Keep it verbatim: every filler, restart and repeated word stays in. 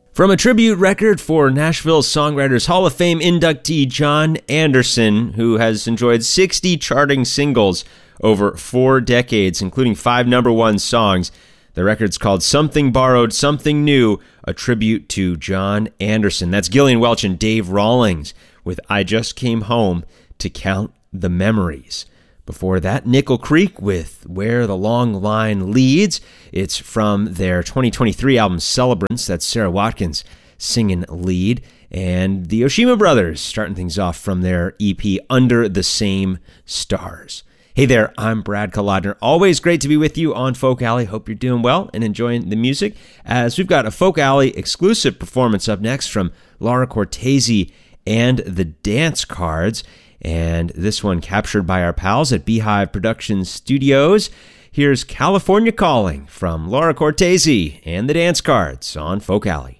From a tribute record for Nashville Songwriters Hall of Fame inductee Jon Anderson, who has enjoyed sixty charting singles over four decades, including five number one songs. The record's called Something Borrowed, Something New, a tribute to Jon Anderson. That's Gillian Welch and Dave Rawlings with I Just Came Home to Count the Memories. Before that, Nickel Creek with Where the Long Line Leads. It's from their twenty twenty-three album Celebrants. That's Sarah Watkins singing lead. And the Oshima Brothers starting things off from their E P Under the Same Stars. Hey there, I'm Brad Kolodner. Always great to be with you on Folk Alley. Hope you're doing well and enjoying the music, as we've got a Folk Alley exclusive performance up next from Laura Cortese and the Dance Cards. And this one captured by our pals at Beehive Productions Studios. Here's California Calling from Laura Cortese and the Dance Cards on Folk Alley.